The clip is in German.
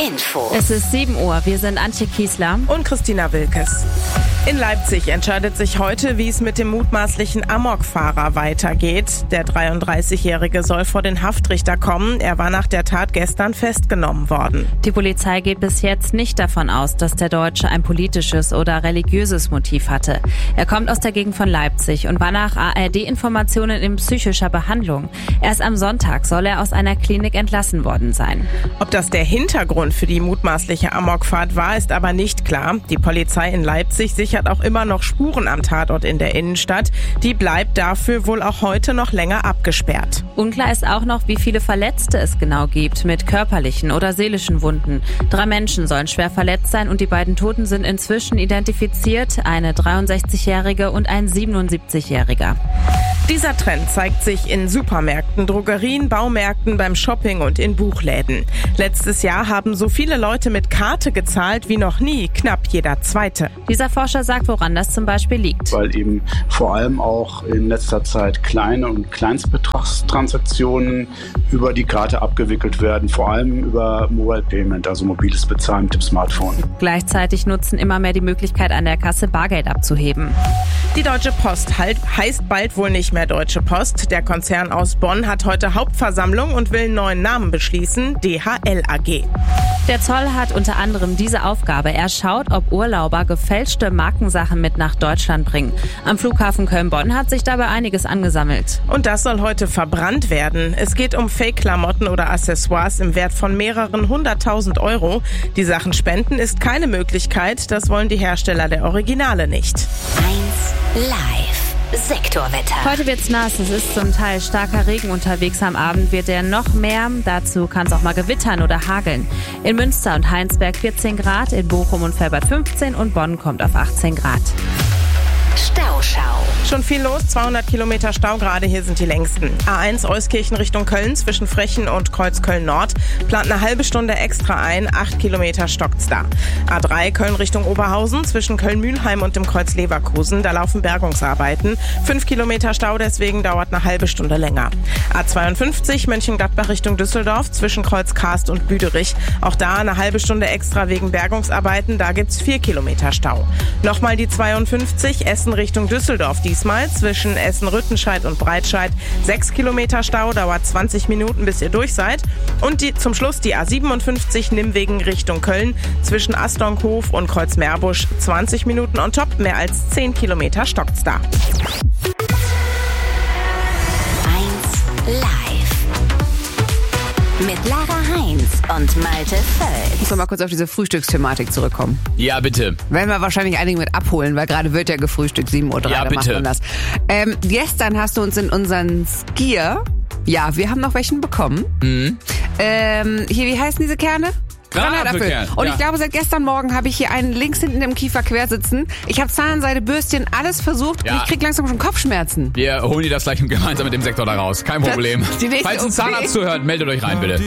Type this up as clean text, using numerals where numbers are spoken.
Info. Es ist 7 Uhr. Wir sind Antje Kiesler und Christina Wilkes. In Leipzig entscheidet sich heute, wie es mit dem mutmaßlichen Amokfahrer weitergeht. Der 33-Jährige soll vor den Haftrichter kommen. Er war nach der Tat gestern festgenommen worden. Die Polizei geht bis jetzt nicht davon aus, dass der Deutsche ein politisches oder religiöses Motiv hatte. Er kommt aus der Gegend von Leipzig und war nach ARD-Informationen in psychischer Behandlung. Erst am Sonntag soll er aus einer Klinik entlassen worden sein. Ob das der Hintergrund für die mutmaßliche Amokfahrt war, ist aber nicht klar. Die Polizei in Leipzig sichert auch immer noch Spuren am Tatort in der Innenstadt. Die bleibt dafür wohl auch heute noch länger abgesperrt. Unklar ist auch noch, wie viele Verletzte es genau gibt mit körperlichen oder seelischen Wunden. 3 Menschen sollen schwer verletzt sein und die beiden Toten sind inzwischen identifiziert, eine 63-Jährige und ein 77-Jähriger. Dieser Trend zeigt sich in Supermärkten, Drogerien, Baumärkten, beim Shopping und in Buchläden. Letztes Jahr haben so viele Leute mit Karte gezahlt wie noch nie, knapp jeder Zweite. Dieser Forscher sagt, woran das zum Beispiel liegt. Weil eben vor allem auch in letzter Zeit kleine und Kleinstbetragstransaktionen über die Karte abgewickelt werden, vor allem über Mobile Payment, also mobiles Bezahlen mit dem Smartphone. Gleichzeitig nutzen immer mehr die Möglichkeit, an der Kasse Bargeld abzuheben. Die Deutsche Post heißt bald wohl nicht mehr Deutsche Post. Der Konzern aus Bonn hat heute Hauptversammlung und will einen neuen Namen beschließen, DHL AG. Der Zoll hat unter anderem diese Aufgabe. Er schaut, ob Urlauber gefälschte Markensachen mit nach Deutschland bringen. Am Flughafen Köln-Bonn hat sich dabei einiges angesammelt. Und das soll heute verbrannt werden. Es geht um Fake-Klamotten oder Accessoires im Wert von mehreren 100.000 €. Die Sachen spenden ist keine Möglichkeit. Das wollen die Hersteller der Originale nicht. 1 Live. Sektorwetter. Heute wird's nass, es ist zum Teil starker Regen unterwegs. Am Abend wird er noch mehr. Dazu kann es auch mal gewittern oder hageln. In Münster und Heinsberg 14 Grad, in Bochum und Velbert 15 und Bonn kommt auf 18 Grad. Stauschau. Schon viel los, 200 Kilometer Stau gerade, hier sind die längsten. A1 Euskirchen Richtung Köln zwischen Frechen und Kreuzköln Nord plant eine halbe Stunde extra ein, 8 Kilometer stockt's da. A3 Köln Richtung Oberhausen zwischen Köln-Mühlheim und dem Kreuz Leverkusen, da laufen Bergungsarbeiten. 5 Kilometer Stau, deswegen dauert eine halbe Stunde länger. A52 Mönchengladbach Richtung Düsseldorf zwischen Kreuz Karst und Büderich, auch da eine halbe Stunde extra wegen Bergungsarbeiten, da gibt's 4 Kilometer Stau. Nochmal die 52 Essen Richtung Düsseldorf, diesmal zwischen Essen-Rüttenscheid und Breitscheid 6 Kilometer Stau, dauert 20 Minuten, bis ihr durch seid. Und zum Schluss die A57 Nimwegen Richtung Köln zwischen Astonkhof und Kreuzmeerbusch 20 Minuten on top, mehr als 10 Kilometer stockt's da. 1 Live. Mit Lara Heinz und Malte Völk. Ich muss noch mal kurz auf diese Frühstücksthematik zurückkommen. Ja, bitte. Werden wir wahrscheinlich einige mit abholen, weil gerade wird ja gefrühstückt, 7:03 Uhr, Ja, da bitte. macht man das. Gestern hast du uns in unseren Skier, ja, wir haben noch welchen bekommen. Hier, wie heißen diese Kerne? Granatapfelkern. Und Ja. ich glaube, seit gestern Morgen habe ich hier einen links hinten im Kiefer quer sitzen. Ich habe Zahnseide, Bürstchen, alles versucht Ja. und ich krieg langsam schon Kopfschmerzen. Wir holen dir das gleich gemeinsam mit dem Sektor da raus. Kein Problem. Die nächste Falls ein OP. Zahnarzt zuhört, meldet euch rein, bitte.